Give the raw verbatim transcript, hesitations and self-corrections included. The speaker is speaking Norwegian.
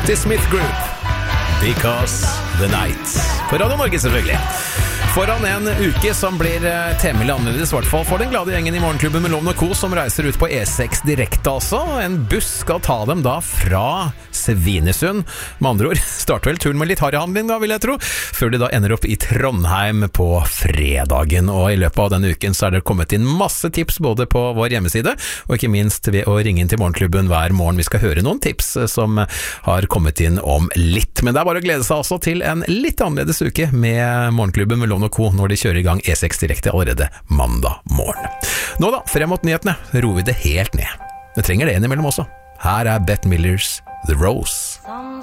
til Smith Group. Because the night. På Radio Norge selvfølgelig. Foran en uke som blir temmelig annerledes, i hvert fall for den glade gjengen i Morgenklubben med Loven og Co, som reiser ut på E seks direkte altså. En buss skal ta dem da fra Svinesund. Med andre ord, starter vel turen med litt harryhandling da, vil jeg tro, før de da ender opp i Trondheim på fredagen. Og i løpet av denne uken så er det kommet inn masse tips både på vår hjemmeside, og ikke minst ved å ringe inn til Morgenklubben hver morgen. Vi skal høre noen tips som har kommet inn om litt. Men det er bare å glede seg altså til en litt annerledes uke med Morgenklubben med Loven og Co når de kjører i gang E seks direkte allerede mandag morgen. Nå da, frem mot nyhetene, roer vi det helt ned. Det trenger det innimellom også. Her er Bette Millers The Rose.